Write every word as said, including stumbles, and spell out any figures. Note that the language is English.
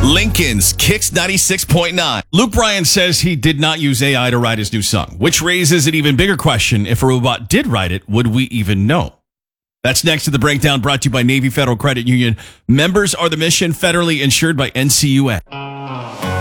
Lincoln's Kicks ninety-six point nine. Luke Bryan says he did not use A I to write his new song, which raises an even bigger question. If a robot did write it, would we even know? That's next to the breakdown, brought to you by Navy Federal Credit Union. Members are the mission, federally insured by N C U A.